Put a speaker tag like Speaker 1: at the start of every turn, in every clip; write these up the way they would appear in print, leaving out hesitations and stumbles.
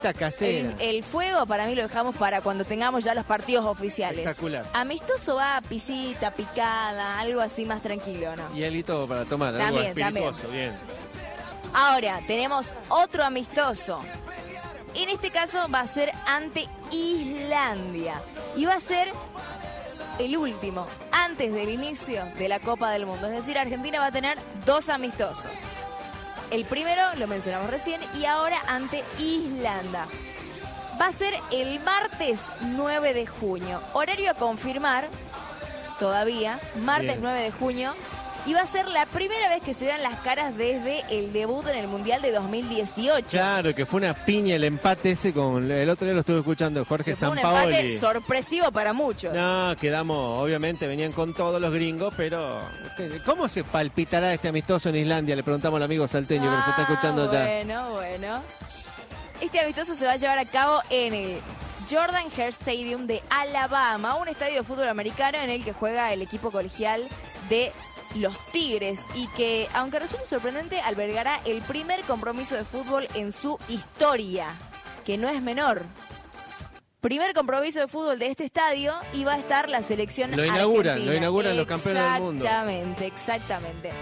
Speaker 1: Pista casera.
Speaker 2: El fuego para mí lo dejamos para cuando tengamos ya los partidos oficiales.
Speaker 1: Espectacular.
Speaker 2: Amistoso va a pisita, picada, algo así más tranquilo, ¿no?
Speaker 1: Y alito para tomar, algo
Speaker 2: También,
Speaker 1: espirituoso, bien.
Speaker 2: Ahora, tenemos otro amistoso. En este caso va a ser ante Islandia. Y va a ser el último, antes del inicio de la Copa del Mundo. Es decir, Argentina va a tener 2 amistosos. El primero lo mencionamos recién y ahora ante Islanda. Va a ser el martes 9 de junio. Horario a confirmar todavía, martes
Speaker 1: Bien.
Speaker 2: 9 de junio. Y va a ser la primera vez que se vean las caras desde el debut en el Mundial de 2018.
Speaker 1: Claro, que fue una piña el empate ese con... El otro día lo estuve escuchando, Jorge
Speaker 2: Que fue un
Speaker 1: Sampaoli.
Speaker 2: empate sorpresivo para muchos.
Speaker 1: No, quedamos, obviamente venían con todos los gringos, pero ¿cómo se palpitará este amistoso en Islandia? Le preguntamos al amigo salteño que nos está escuchando ya.
Speaker 2: Bueno. Este amistoso se va a llevar a cabo en el Jordan Hare Stadium de Alabama, un estadio de fútbol americano en el que juega el equipo colegial de los Tigres y que, aunque resulte sorprendente, albergará el primer compromiso de fútbol en su historia, que no es menor. Primer compromiso de fútbol de este estadio y va a estar la selección argentina.
Speaker 1: Lo inauguran los campeones del mundo.
Speaker 2: Exactamente.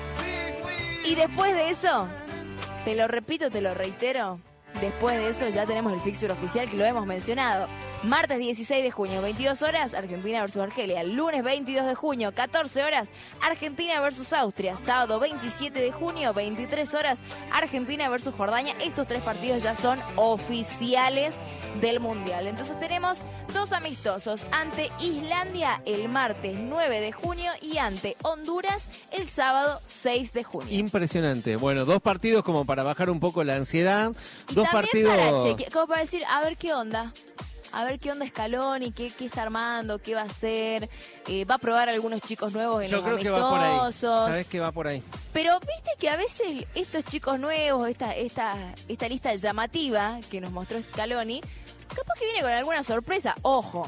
Speaker 2: Y después de eso, te lo repito, te lo reitero, después de eso ya tenemos el fixture oficial que lo hemos mencionado. Martes 16 de junio, 22 horas, Argentina versus Argelia. Lunes 22 de junio, 14 horas, Argentina versus Austria. Sábado 27 de junio, 23 horas, Argentina versus Jordania. Estos 3 partidos ya son oficiales del Mundial. Entonces tenemos 2 amistosos ante Islandia el martes 9 de junio y ante Honduras el sábado 6 de junio.
Speaker 1: Impresionante. Bueno, 2 partidos como para bajar un poco la ansiedad.
Speaker 2: Y
Speaker 1: 2
Speaker 2: también
Speaker 1: partidos...
Speaker 2: como para decir, a ver qué onda. A ver qué onda Scaloni, qué está armando, qué va a hacer. Va a probar algunos chicos nuevos en
Speaker 1: Yo
Speaker 2: los
Speaker 1: creo que
Speaker 2: amistosos.
Speaker 1: va por ahí. ¿Sabés que va por ahí?
Speaker 2: Pero viste que a veces estos chicos nuevos, esta lista llamativa que nos mostró Scaloni, capaz que viene con alguna sorpresa. Ojo.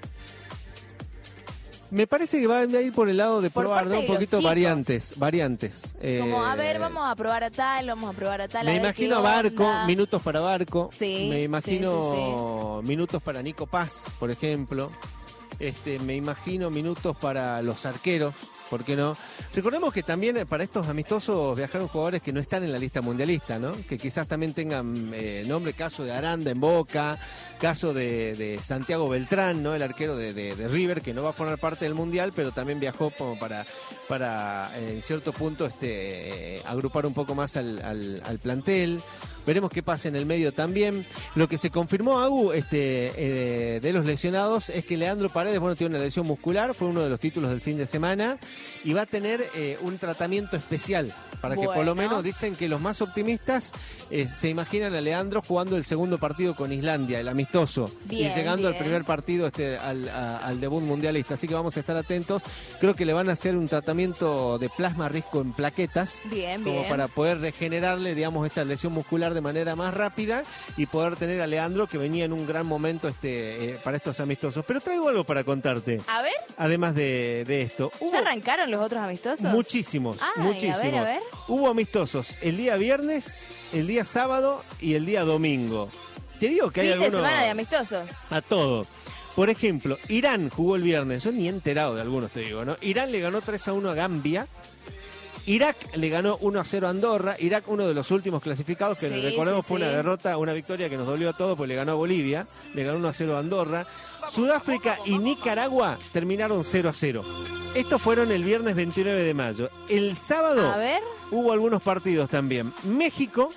Speaker 1: Me parece que va a ir por el lado de
Speaker 2: Por
Speaker 1: probar,
Speaker 2: parte
Speaker 1: ¿no?
Speaker 2: de
Speaker 1: Un
Speaker 2: los
Speaker 1: poquito
Speaker 2: chicos.
Speaker 1: variantes.
Speaker 2: Como, a ver, vamos a probar a tal, vamos a probar a tal.
Speaker 1: Me
Speaker 2: a ver
Speaker 1: imagino
Speaker 2: qué
Speaker 1: Barco,
Speaker 2: onda.
Speaker 1: minutos para Barco.
Speaker 2: Sí,
Speaker 1: Me imagino
Speaker 2: sí.
Speaker 1: minutos para Nico Paz, por ejemplo. Me imagino minutos para los arqueros, ¿por qué no? Recordemos que también para estos amistosos viajaron jugadores que no están en la lista mundialista, ¿no? Que quizás también tengan nombre, caso de Aranda en Boca, caso de Santiago Beltrán, ¿no? El arquero de River, que no va a formar parte del Mundial, pero también viajó como para en cierto punto agrupar un poco más al plantel. Veremos qué pasa en el medio también. Lo que se confirmó, Agu, de los lesionados es que Leandro Paredes, tiene una lesión muscular, fue uno de los títulos del fin de semana y va a tener un tratamiento especial para que por lo menos dicen que los más optimistas se imaginan a Leandro jugando el segundo partido con Islandia, el amistoso,
Speaker 2: bien,
Speaker 1: y llegando
Speaker 2: bien.
Speaker 1: al primer partido al debut mundialista. Así que vamos a estar atentos. Creo que le van a hacer un tratamiento de plasma rico en plaquetas, como para poder regenerarle, digamos, esta lesión muscular de manera más rápida y poder tener a Leandro, que venía en un gran momento para estos amistosos. Pero traigo algo para contarte.
Speaker 2: A ver.
Speaker 1: Además de esto.
Speaker 2: ¿Ya arrancaron los otros amistosos?
Speaker 1: Muchísimos.
Speaker 2: A ver.
Speaker 1: Hubo amistosos el día viernes, el día sábado y el día domingo. Te digo que hay algunos...
Speaker 2: Fin de semana de amistosos.
Speaker 1: A todo. Por ejemplo, Irán jugó el viernes. Yo ni he enterado de algunos, te digo, ¿no? Irán le ganó 3-1 a Gambia. Irak le ganó 1-0 a Andorra. Irak, uno de los últimos clasificados, que recordemos fue una derrota, una victoria que nos dolió a todos, porque le ganó a Bolivia. Le ganó 1-0 a Andorra. Sudáfrica y Nicaragua terminaron 0-0. Estos fueron el viernes 29 de mayo. El sábado hubo algunos partidos también. México,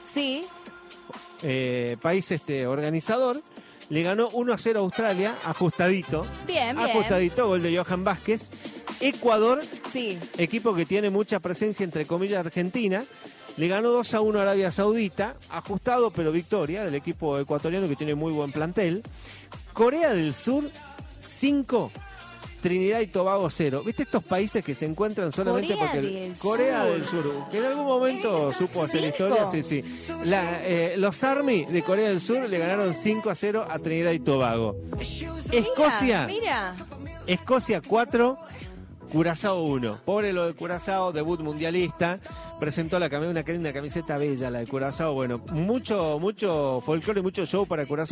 Speaker 1: país organizador, le ganó 1-0 a Australia, ajustadito.
Speaker 2: Bien.
Speaker 1: Ajustadito, gol de Johan Vázquez. Ecuador, equipo que tiene mucha presencia, entre comillas, Argentina, le ganó 2-1 a Arabia Saudita, ajustado pero victoria del equipo ecuatoriano que tiene muy buen plantel. Corea del Sur, 5, Trinidad y Tobago 0. ¿Viste estos países que se encuentran solamente Corea del Sur, que en algún momento supo hacer historia? Sí. Los Army de Corea del Sur le ganaron 5-0 a Trinidad y Tobago. Escocia,
Speaker 2: Mira.
Speaker 1: Escocia 4, Curazao 1. Pobre lo de Curazao, debut mundialista. Presentó una camiseta bella, la de Curazao. Bueno, mucho folclore y mucho show para Curazao.